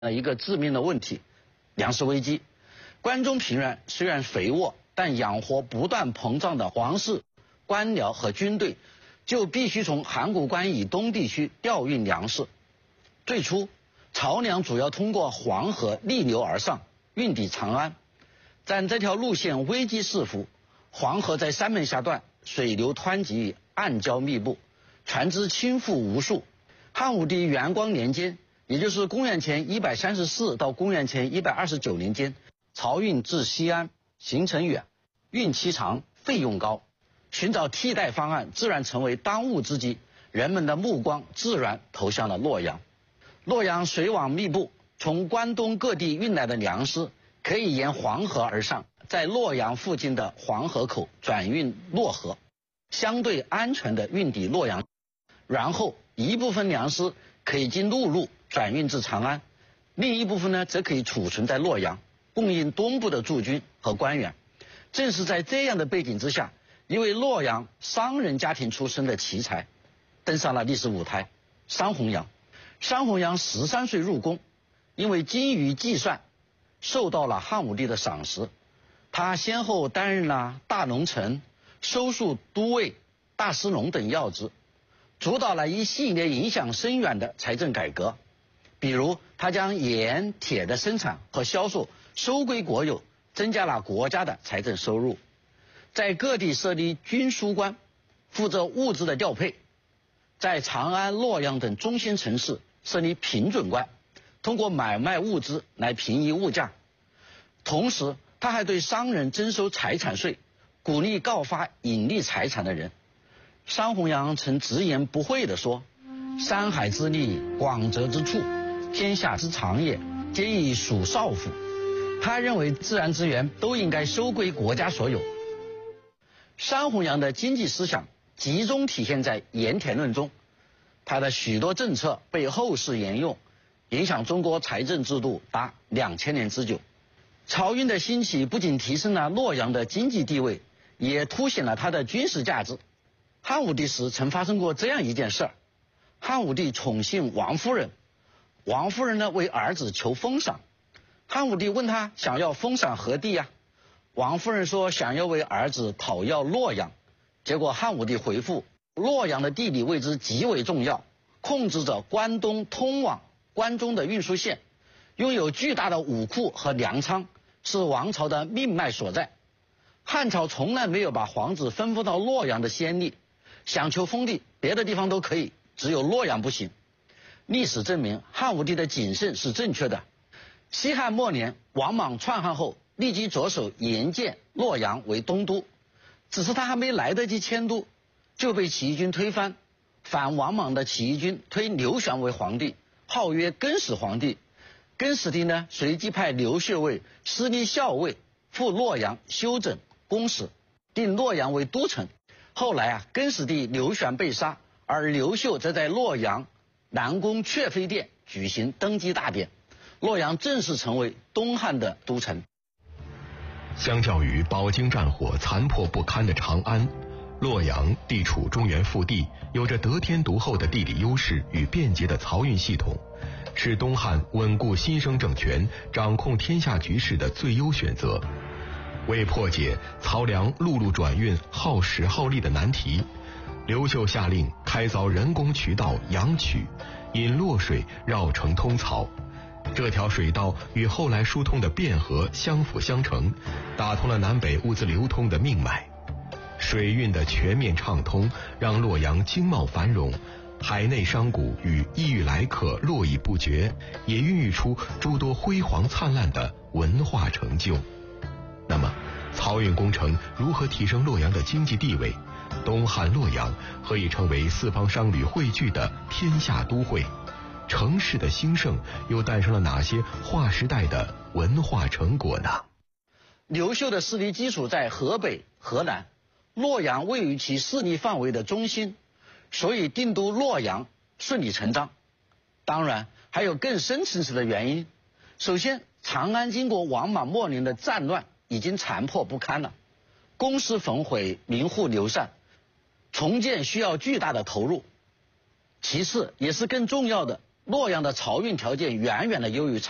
一个致命的问题，粮食危机。关中平原虽然肥沃，但养活不断膨胀的皇室、官僚和军队，就必须从函谷关以东地区调运粮食。最初，漕粮主要通过黄河逆流而上，运抵长安。但这条路线危机四伏，黄河在山门下断，水流湍急，暗礁密布，船只倾覆无数。汉武帝元光年间，也就是公元前134到公元前129年间，漕运至西安行程远，运期长，费用高，寻找替代方案自然成为当务之急。人们的目光自然投向了洛阳。洛阳水网密布，从关东各地运来的粮食可以沿黄河而上，在洛阳附近的黄河口转运洛河，相对安全地运抵洛阳。然后一部分粮食可以经陆路转运至长安，另一部分呢则可以储存在洛阳，供应东部的驻军和官员。正是在这样的背景之下，一位洛阳商人家庭出身的奇才登上了历史舞台——商弘羊。商弘羊13岁入宫，因为精于计算，受到了汉武帝的赏识。他先后担任了大农臣、收束都尉、大司农等要职，主导了一系列影响深远的财政改革。比如，他将盐、铁的生产和销售收归国有，增加了国家的财政收入。在各地设立军书官，负责物资的调配。在长安、洛阳等中心城市设立平准官，通过买卖物资来平抑物价。同时，他还对商人征收财产税，鼓励告发隐匿财产的人。商弘羊曾直言不讳地说：“山海之利，广泽之处，天下之长也，皆以属少府。”他认为自然资源都应该收归国家所有。商弘羊的经济思想集中体现在盐田论中，他的许多政策被后世沿用，影响中国财政制度达2000年之久。漕运的兴起不仅提升了洛阳的经济地位，也凸显了它的军事价值。汉武帝时曾发生过这样一件事儿：汉武帝宠幸王夫人，王夫人呢为儿子求封赏，汉武帝问他想要封赏何地呀？王夫人说想要为儿子讨要洛阳。结果汉武帝回复：洛阳的地理位置极为重要，控制着关东通往关中的运输线，拥有巨大的武库和粮仓，是王朝的命脉所在。汉朝从来没有把皇子吩咐到洛阳的先例，想求封地，别的地方都可以，只有洛阳不行。历史证明汉武帝的谨慎是正确的。西汉末年，王莽篡汉后，立即着手营建洛阳为东都，只是他还没来得及迁都，就被起义军推翻。反王莽的起义军推刘玄为皇帝，号曰更始皇帝。更始帝呢，随即派刘秀为司隶校尉，赴洛阳修整宫室，定洛阳为都城。后来更始帝刘玄被杀，而刘秀则在洛阳南宫阙妃殿举行登基大典，洛阳正式成为东汉的都城。 相较于饱经战火、残破不堪的长安，洛阳地处中原腹地，有着得天独厚的地理优势与便捷的漕运系统，是东汉稳固新生政权、掌控天下局势的最优选择。为破解漕粮陆路转运耗时耗力的难题，刘秀下令开凿人工渠道阳曲，引洛水绕城通漕。这条水道与后来疏通的汴河相辅相成，打通了南北物资流通的命脉。水运的全面畅通，让洛阳经贸繁荣，海内商贾与异域来客络绎不绝，也孕育出诸多辉煌灿烂的文化成就。那么，漕运工程如何提升洛阳的经济地位？东汉洛阳何以成为四方商旅汇聚的天下都会？城市的兴盛又诞生了哪些划时代的文化成果呢？ 刘秀的势力基础在河北、河南，洛阳位于其势力范围的中心，所以定都洛阳顺理成章。当然，还有更深层次的原因。首先，长安经过王莽末年的战乱，已经残破不堪了，宫室焚毁，民户流散，重建需要巨大的投入。其次，也是更重要的，洛阳的漕运条件远远的优于